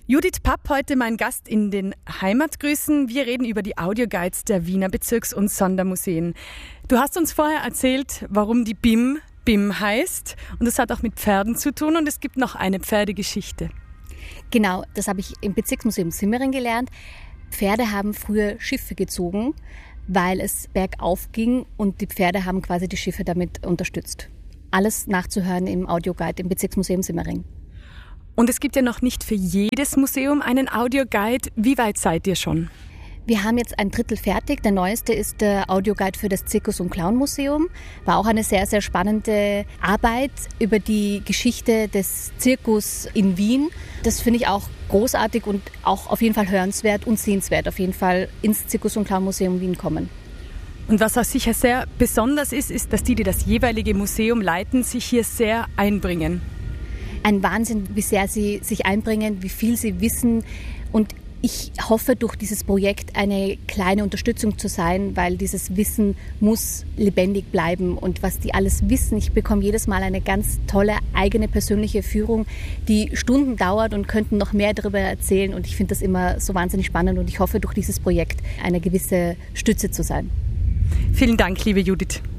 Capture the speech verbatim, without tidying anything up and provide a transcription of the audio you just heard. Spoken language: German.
Judith Papp, heute mein Gast in den Heimatgrüßen. Wir reden über die Audioguides der Wiener Bezirks- und Sondermuseen. Du hast uns vorher erzählt, warum die B I M B I M heißt. Und das hat auch mit Pferden zu tun und es gibt noch eine Pferdegeschichte. Genau, das habe ich im Bezirksmuseum Simmering gelernt. Pferde haben früher Schiffe gezogen, weil es bergauf ging und die Pferde haben quasi die Schiffe damit unterstützt. Alles nachzuhören im Audioguide im Bezirksmuseum Simmering. Und es gibt ja noch nicht für jedes Museum einen Audioguide. Wie weit seid ihr schon? Wir haben jetzt ein Drittel fertig. Der neueste ist der Audioguide für das Zirkus- und Clownmuseum. War auch eine sehr, sehr spannende Arbeit über die Geschichte des Zirkus in Wien. Das finde ich auch großartig und auch auf jeden Fall hörenswert und sehenswert. Auf jeden Fall ins Zirkus- und Clownmuseum Wien kommen. Und was auch sicher sehr besonders ist, ist, dass die, die das jeweilige Museum leiten, sich hier sehr einbringen. Ein Wahnsinn, wie sehr sie sich einbringen, wie viel sie wissen. Und ich hoffe, durch dieses Projekt eine kleine Unterstützung zu sein, weil dieses Wissen muss lebendig bleiben. Und was die alles wissen, ich bekomme jedes Mal eine ganz tolle eigene persönliche Führung, die Stunden dauert und könnten noch mehr darüber erzählen. Und ich finde das immer so wahnsinnig spannend und ich hoffe, durch dieses Projekt eine gewisse Stütze zu sein. Vielen Dank, liebe Judith.